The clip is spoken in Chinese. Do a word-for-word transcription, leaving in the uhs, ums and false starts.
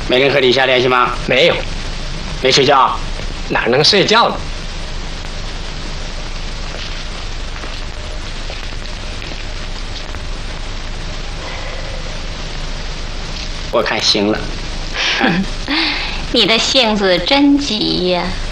没跟和李霞联系吗？ 没有。 没睡觉？ 哪能睡觉呢？ 我看行了。 你的性子真急呀！